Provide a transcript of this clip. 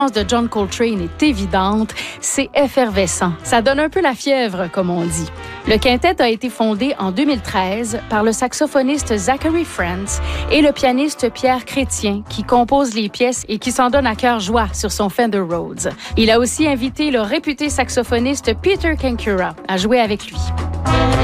de John Coltrane est évidente, c'est effervescent. Ça donne un peu la fièvre, comme on dit. Le quintet a été fondé en 2013 par le saxophoniste Zachary Frantz et le pianiste Pierre Chrétien, qui compose les pièces et qui s'en donne à cœur joie sur son Fender Rhodes. Il a aussi invité le réputé saxophoniste Peter Kankura à jouer avec lui.